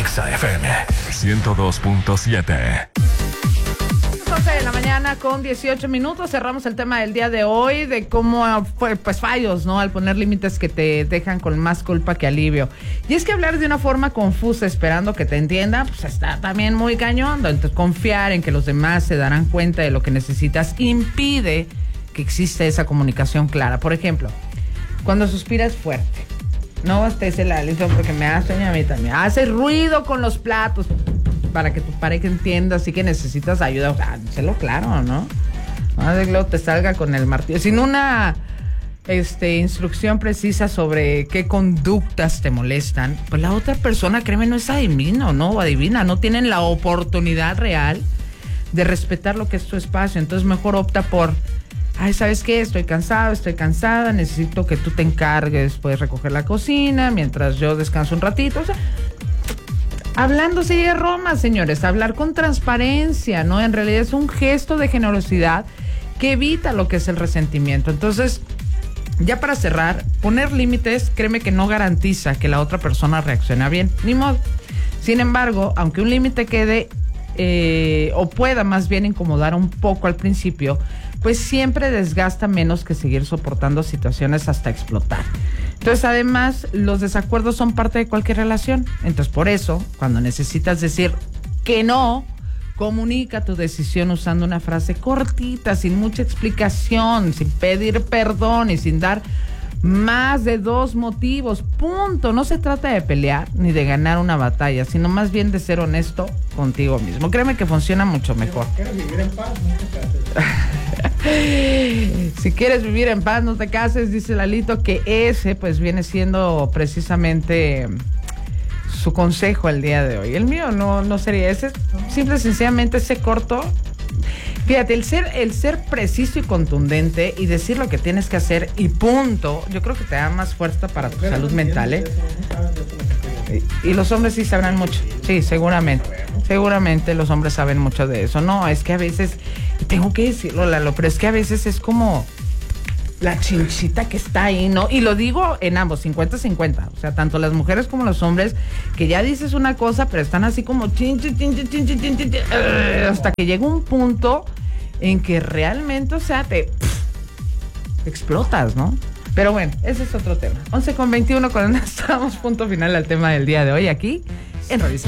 Exa FM 102.7. 11 de la mañana con 18 minutos. Cerramos el tema del día de hoy de cómo pues fallos, ¿no? Al poner límites que te dejan con más culpa que alivio. Y es que hablar de una forma confusa esperando que te entienda, pues está también muy cañón. Entonces confiar en que los demás se darán cuenta de lo que necesitas impide que exista esa comunicación clara. Por ejemplo, cuando suspiras fuerte, no estés el aliento porque me hace a mí también. Hace ruido con los platos para que tu pareja entienda, así que necesitas ayuda. O sea, sélo claro, ¿no? No de que luego te salga con el martillo. Sin una instrucción precisa sobre qué conductas te molestan, pues la otra persona, créeme, no es adivino, ¿no? O adivina, no tienen la oportunidad real de respetar lo que es tu espacio. Entonces mejor opta por, ay, ¿sabes qué? Estoy cansado, estoy cansada, necesito que tú te encargues, puedes recoger la cocina mientras yo descanso un ratito. O sea, hablando sí de Roma, señores, hablar con transparencia, ¿no? En realidad es un gesto de generosidad que evita lo que es el resentimiento. Entonces, ya para cerrar, poner límites, créeme que no garantiza que la otra persona reaccione bien, ni modo. Sin embargo, aunque un límite quede o pueda más bien incomodar un poco al principio, pues siempre desgasta menos que seguir soportando situaciones hasta explotar. Entonces, además, los desacuerdos son parte de cualquier relación. Entonces, por eso, cuando necesitas decir que no, comunica tu decisión usando una frase cortita, sin mucha explicación, sin pedir perdón y sin dar más de 2 motivos. Punto. No se trata de pelear ni de ganar una batalla, sino más bien de ser honesto contigo mismo. Créeme que funciona mucho mejor. ¿Quieres vivir en paz? No te cases. Si quieres vivir en paz, no te cases, dice Lalito, que ese pues viene siendo precisamente su consejo el día de hoy. El mío no sería ese, simple y sencillamente sé corto. Fíjate, el ser preciso y contundente y decir lo que tienes que hacer y punto, yo creo que te da más fuerza para tu salud mental, ¿eh? Y los hombres sí sabrán mucho. Sí, seguramente los hombres saben mucho de eso. No, es que a veces, tengo que decirlo, Lalo, pero es que a veces es como la chinchita que está ahí, ¿no? Y lo digo en ambos, 50-50. O sea, tanto las mujeres como los hombres, que ya dices una cosa, pero están así como hasta que llega un punto en que realmente, o sea, te explotas, ¿no? Pero bueno, ese es otro tema. 11:21, con estamos punto final al tema del día de hoy aquí en Revista.